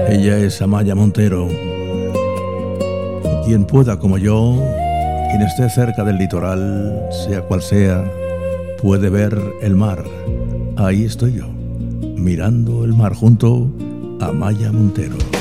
Ella es Amaya Montero. Quien pueda como yo, quien esté cerca del litoral, sea cual sea, puede ver el mar. Ahí estoy yo, mirando el mar junto a Amaya Montero.